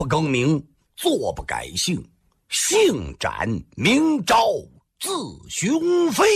不更名，坐不改姓，姓展名昭，字雄飞。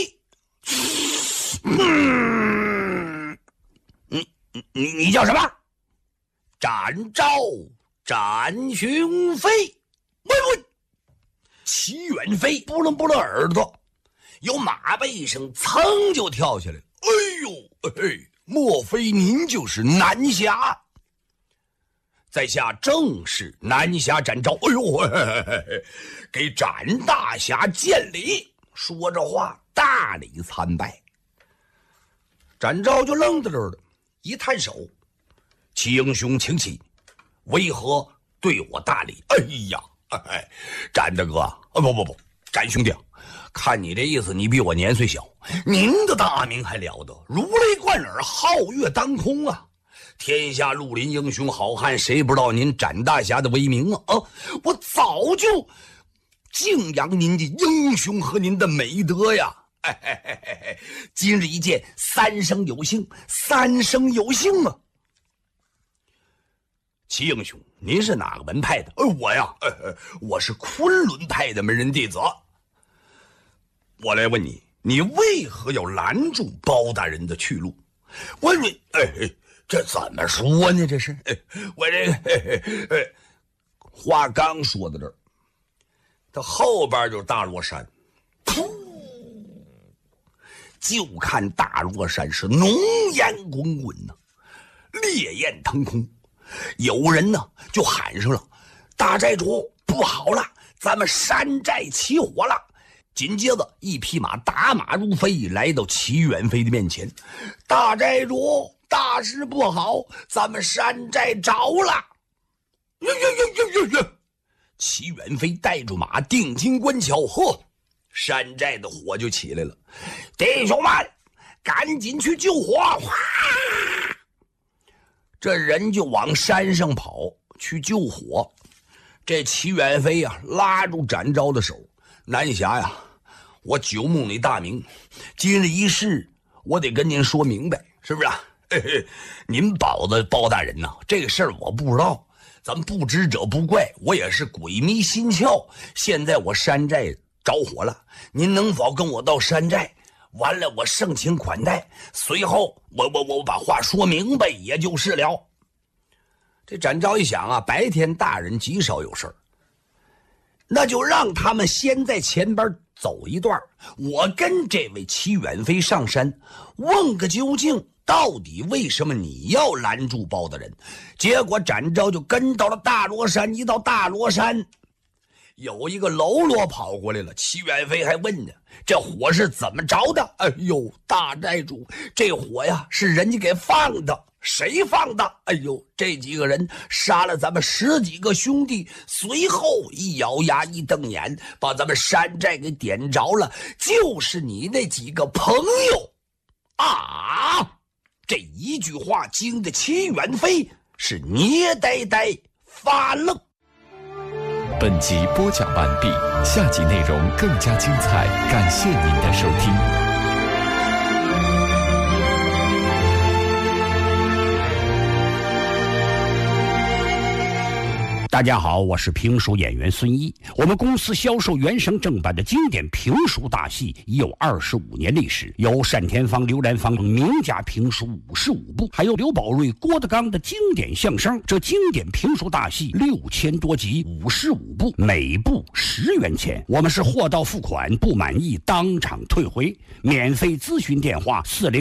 你叫什么？展昭，展雄飞。喂！齐远飞扑棱扑棱耳朵，由马背上噌就跳下来。哎呦，莫非您就是南侠？在下正是南侠展昭。哎呦，给展大侠见礼。说着话，大礼参拜。展昭就愣在这儿了，一摊手：“齐英雄，请起，为何对我大礼？”哎呀，展大哥啊，不，展兄弟，看你这意思，你比我年岁小，您的大名还了得，如雷贯耳，皓月当空啊！天下绿林英雄好汉，谁不知道您展大侠的威名啊？我早就敬仰您的英雄和您的美德呀！今日一见，三生有幸，三生有幸啊！齐英雄，您是哪个门派的？我呀，我是昆仑派的门人弟子。我来问你，你为何要拦住包大人的去路？问你，这怎么说呢？这是，我这个，话刚说到这儿，他后边就是大罗山，噗，就看大罗山是浓烟滚滚呐，烈焰腾空。有人呢就喊上了：“大寨主，不好了，咱们山寨起火了！”紧接着，一匹马打马如飞，来到齐远飞的面前。“大寨主，大事不好，咱们山寨着了！”呀！齐远飞带住马，定睛观瞧，呵，山寨的火就起来了。弟兄们，赶紧去救火！哗！这人就往山上跑去救火。这齐远飞呀，拉住展昭的手：“南侠呀，我久慕你大名，今日一事，我得跟您说明白，是不是啊？您保的包大人呐，这个事儿我不知道，咱不知者不怪，我也是鬼迷心窍。现在我山寨着火了，您能否跟我到山寨？完了，我盛情款待，随后我把话说明白，也就是了。”这展昭一想啊，白天大人极少有事儿，那就让他们先在前边走一段，我跟这位齐远飞上山，问个究竟，到底为什么你要拦住包大人？结果展昭就跟到了大罗山。一到大罗山，有一个喽啰跑过来了，齐远飞还问呢：“这火是怎么着的？”“哎呦，大寨主，这火呀是人家给放的。”“谁放的？”“哎呦，这几个人杀了咱们10几个兄弟，随后一咬牙一瞪眼，把咱们山寨给点着了，就是你那几个朋友啊！”这一句话惊得齐远飞是捏呆呆发愣。 本集播讲完毕，下集内容更加精彩，感谢您的收听。 大家好，我是评书演员孙一。我们公司销售原声正版的经典评书大戏已有25年历史，有单田芳、刘兰芳名家评书55部，还有刘宝瑞、郭德纲的经典相声。这经典评书大戏6000多集，55部，每部10元钱。我们是货到付款，不满意当场退回。免费咨询电话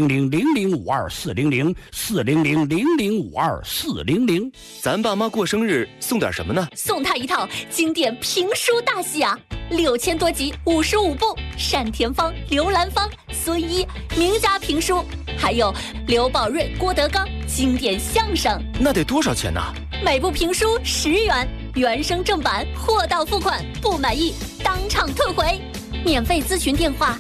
400-0052-400，400-0052-400。 咱爸妈过生日送点什么呢？ 送他一套经典评书大戏啊，6000多集，55部，单田芳、刘兰芳、孙一名家评书，还有刘宝瑞、郭德纲经典相声。 那得多少钱呢？ 每部评书10元，原声正版，货到付款，不满意当场退回。免费咨询电话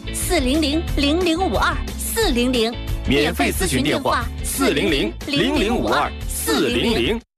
400-0052-400， 免费咨询电话400-0052-400。